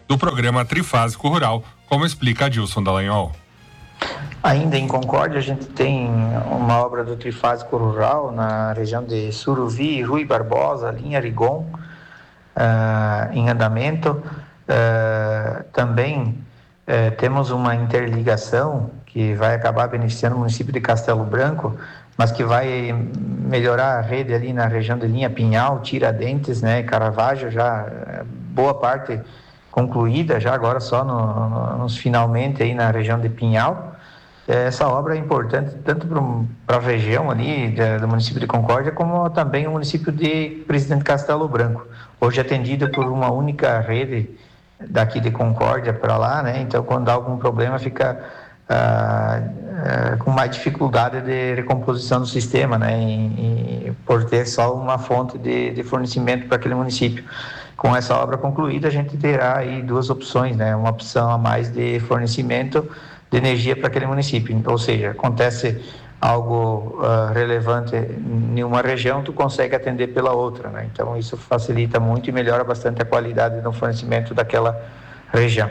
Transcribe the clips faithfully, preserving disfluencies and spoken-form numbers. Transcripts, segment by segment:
do programa Trifásico Rural, como explica Adilson Dallagnol. Ainda em Concórdia, a gente tem uma obra do Trifásico Rural na região de Suruvi, Rui Barbosa, linha Rigon, uh, em andamento. Uh, também uh, temos uma interligação que vai acabar beneficiando o município de Castelo Branco, mas que vai melhorar a rede ali na região de linha Pinhal, Tiradentes, né, Caravaggio, já boa parte concluída, já agora só no, no, nos finalmente aí na região de Pinhal. Essa obra é importante tanto para a região ali de, do município de Concórdia, como também o município de Presidente Castelo Branco, hoje atendido por uma única rede daqui de Concórdia para lá, né? Então, quando dá algum problema, fica ah, ah, com mais dificuldade de recomposição do sistema, né? E, e, por ter só uma fonte de, de fornecimento para aquele município. Com essa obra concluída, a gente terá aí duas opções, né? Uma opção a mais de fornecimento de energia para aquele município, ou seja, acontece algo uh, relevante em uma região, tu consegue atender pela outra, né? Então isso facilita muito e melhora bastante a qualidade do fornecimento daquela região.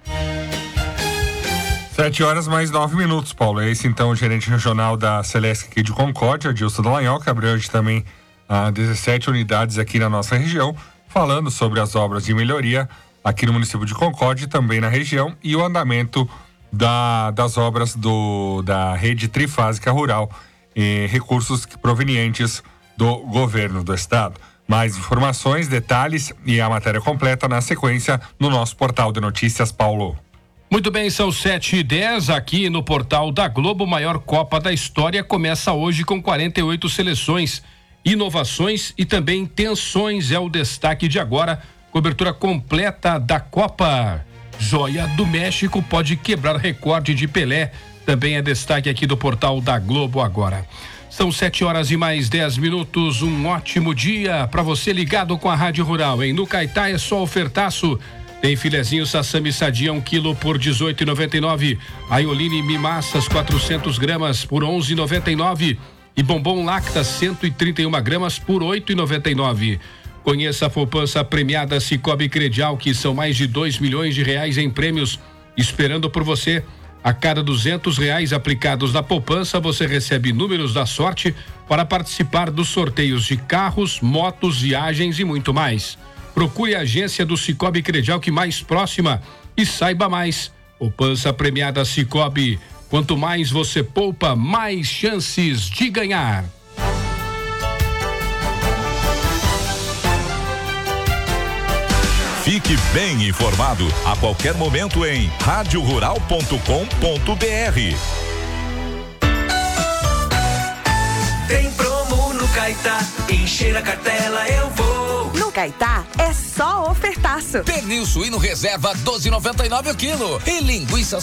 Sete horas mais nove minutos, Paulo. É esse então o gerente regional da Celesc aqui de Concórdia, Adilson Dallagnol, que abrange também uh, dezessete unidades aqui na nossa região, falando sobre as obras de melhoria aqui no município de Concórdia e também na região e o andamento Da, das obras do, da rede trifásica rural e recursos provenientes do governo do estado. Mais informações, detalhes e a matéria completa na sequência no nosso portal de notícias, Paulo. Muito bem, são sete e dez aqui no portal da Globo. Maior Copa da história começa hoje com quarenta e oito seleções, inovações e também tensões é o destaque de agora. Cobertura completa da Copa. Joia do México pode quebrar recorde de Pelé. Também é destaque aqui do portal da Globo agora. São sete horas e mais dez minutos. Um ótimo dia para você ligado com a Rádio Rural, hein? No Caetá é só ofertaço. Tem filezinho Sassami Sadia um quilo por dezoito e noventa e nove. Aioline Mimassas quatrocentos gramas por onze e noventa e nove. E bombom Lacta cento e trinta e uma gramas por oito e noventa e nove. Conheça a poupança premiada Sicoob Credial, que são mais de dois milhões de reais em prêmios esperando por você. A cada duzentos reais aplicados na poupança, você recebe números da sorte para participar dos sorteios de carros, motos, viagens e muito mais. Procure a agência do Sicoob Credial que mais próxima e saiba mais. Poupança premiada Sicoob. Quanto mais você poupa, mais chances de ganhar. Fique bem informado a qualquer momento em rádio rural ponto com ponto br. Tem promo no Caetá, encher a cartela eu vou. No Caetá é só ofertaço. Pernil suíno reserva doze e noventa e nove o quilo e linguiça